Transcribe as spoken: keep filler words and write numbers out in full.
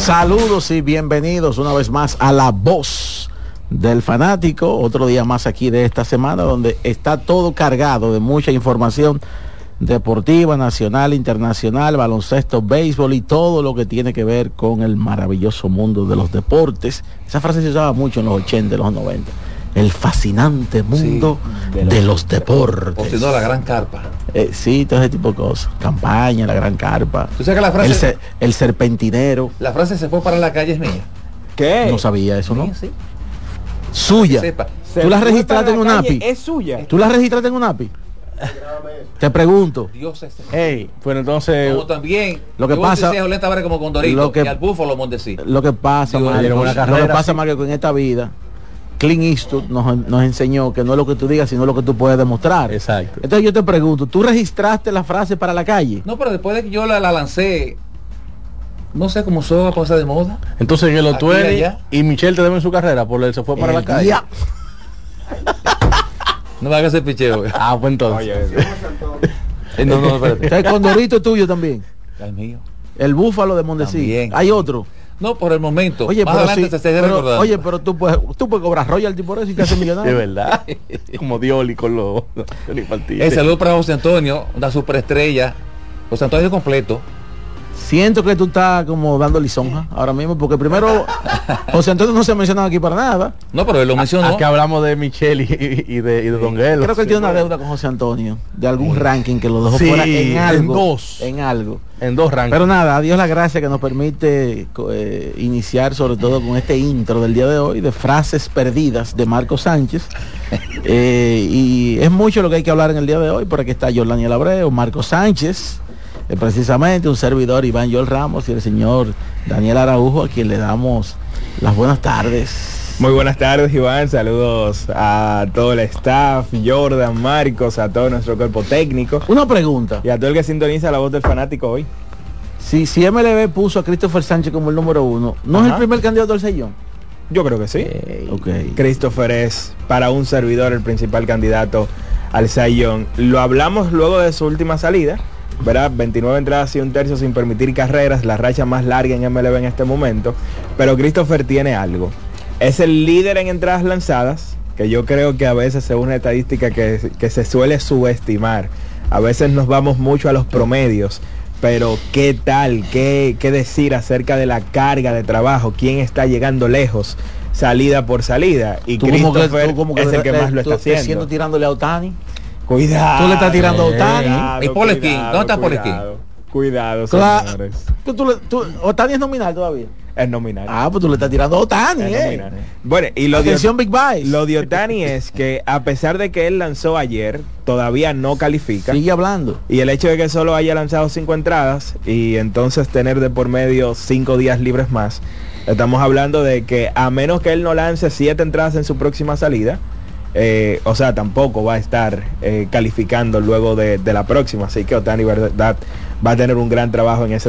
Saludos y bienvenidos una vez más a La Voz del Fanático, otro día más aquí de esta semana donde está todo cargado de mucha información deportiva, nacional, internacional, baloncesto, béisbol y todo lo que tiene que ver con el maravilloso mundo de los deportes. Esa frase se usaba mucho en los ochenta, en los noventa. El fascinante mundo sí, de, los, de los deportes. O si no, la gran carpa. Eh, sí, todo ese tipo de cosas. Campaña, la gran carpa. ¿Tú sabes que la frase, el, ser, el serpentinero. La frase se fue para la calle es mía. ¿Qué? No sabía eso, ¿no? Sí. Suya. ¿Tú la registraste en un A P I? Es suya. ¿Tú la registraste en un A P I? Te pregunto. Dios es hey, pues entonces como también lo que pasa como Condorito lo que, y al Búfalo Mondesi. Lo que pasa, Dios, Mario, lo que pasa, Mario, que en esta vida Clint Eastwood nos, nos enseñó que no es lo que tú digas, sino lo que tú puedes demostrar. Exacto. Entonces yo te pregunto, ¿tú registraste la frase para la calle? No, pero después de que yo la, la lancé, no sé cómo se va a pasar de moda. Entonces que lo tuve y Michelle te debe en su carrera, por él se fue para el la calle. Día. No me hagas ese picheo. Ah, pues entonces. Oye, no, no, espérate. El Condorito tuyo también. El mío. El Búfalo de Mondesi. Hay otro. No, por el momento. Oye, más pero adelante sí, se esté recordando. Oye, pero tú puedes, tú puedes cobrar royalty por eso y te haces millonario. De verdad. Como Dioli con los El saludo para José Antonio, una superestrella. José Antonio completo. Siento que tú estás como dando lisonja ahora mismo, porque primero José Antonio no se ha mencionado aquí para nada. No, pero él lo mencionó. Aquí hablamos de Michelle y, y de, y de Don Guelo. Creo que él sí, tiene una bueno. deuda con José Antonio, de algún sí. ranking que lo dejó sí, fuera en algo. En dos. En algo. En dos rankings. Pero nada, a Dios la gracia que nos permite eh, iniciar sobre todo con este intro del día de hoy, de frases perdidas de Marco Sánchez. eh, y es mucho lo que hay que hablar en el día de hoy, por aquí está Jordaniel Abreu, Marco Sánchez, Eh, precisamente un servidor Iván Joel Ramos y el señor Daniel Araujo, a quien le damos las buenas tardes. Muy buenas tardes, Iván, saludos a todo el staff, Jordan, Marcos, a todo nuestro cuerpo técnico. Una pregunta. Y a todo el que sintoniza La Voz del Fanático hoy. Si, si M L B puso a Christopher Sánchez como el número uno, ¿no Ajá. es el primer candidato al sellón? Yo creo que sí. Hey, okay. Christopher es para un servidor el principal candidato al sellón. Lo hablamos luego de su última salida, ¿verdad? veintinueve entradas y un tercio sin permitir carreras, la racha más larga en M L B en este momento. Pero Christopher tiene algo. Es el líder en entradas lanzadas, que yo creo que a veces es una estadística que, que se suele subestimar. A veces nos vamos mucho a los promedios, pero ¿qué tal? ¿Qué, qué decir acerca de la carga de trabajo? ¿Quién está llegando lejos? Salida por salida. Y ¿Tú Christopher como que, tú como que es el que le, más lo está haciendo. Siento tirándole a Otani. Cuidado. Tú le estás tirando a Otani. ¿Y Polequín? ¿Dónde está Polequín? Cuidado, claro. señores. ¿Tú, tú, tú, Otani es nominal todavía? Es nominal. Ah, pues tú le estás tirando a Otani, es eh. nominal. Bueno, y lo Atención, de, Big Buys. Lo de Otani es que a pesar de que él lanzó ayer, todavía no califica. Sigue hablando. Y el hecho de que solo haya lanzado cinco entradas y entonces tener de por medio cinco días libres más, estamos hablando de que a menos que él no lance siete entradas en su próxima salida, Eh, o sea, tampoco va a estar eh, calificando luego de, de la próxima, así que Otani, verdad, va a tener un gran trabajo en ese